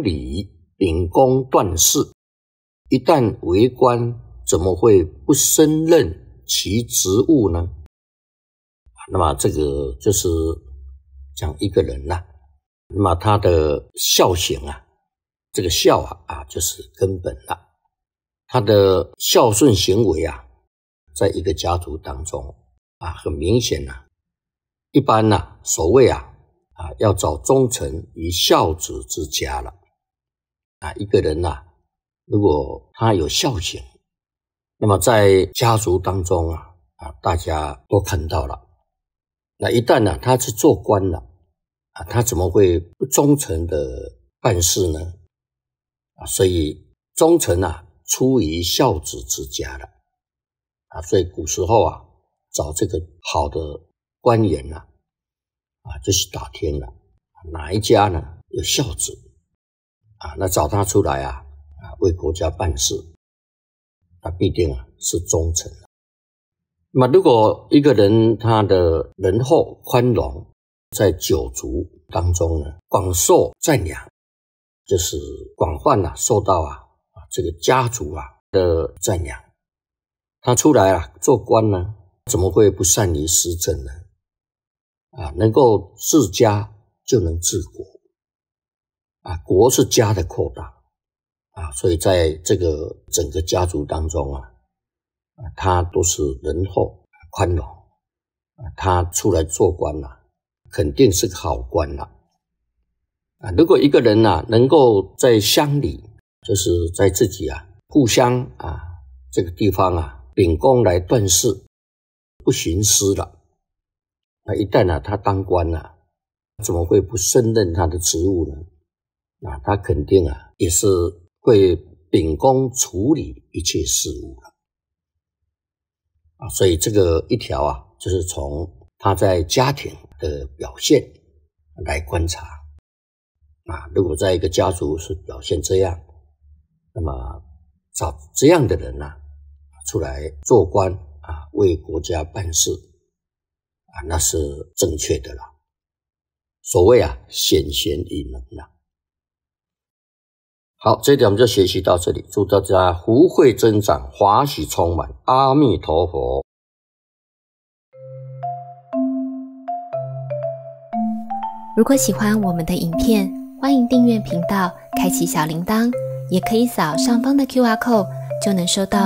乡里，秉公断事。一旦为官，怎么会不胜任其职务呢？那么这个就是讲一个人那么他的孝行这个孝就是根本他的孝顺行为在一个家族当中很明显一般所谓要找忠臣于孝子之家了一个人如果他有孝行，那么在家族当中大家都看到了。那一旦他是做官了他怎么会不忠诚的办事呢？所以忠臣出于孝子之家了所以古时候找这个好的官员就是打听了哪一家呢有孝子那找他出来为国家办事，那必定是忠臣。那么如果一个人他的仁厚宽容，在九族当中呢广受赞扬，就是广泛受到这个家族的赞扬。他出来做官呢，怎么会不善于施政呢？能够治家就能治国国是家的扩大所以在这个整个家族当中他都是仁厚宽容他出来做官肯定是个好官如果一个人能够在乡里，就是在自己故乡这个地方秉公来断事，不徇私了，那一旦他当官怎么会不胜任他的职务呢？他肯定也是会秉公处理一切事务了所以这个一条就是从他在家庭的表现来观察如果在一个家族是表现这样，那么找这样的人出来做官为国家办事那是正确的了。所谓显贤与能好，这一点我们就学习到这里，祝大家福慧增长，华喜充满，阿弥陀佛。 如果喜欢我们的影片，欢迎订阅频道，开启小铃铛，也可以扫上方的 QR code，就能收到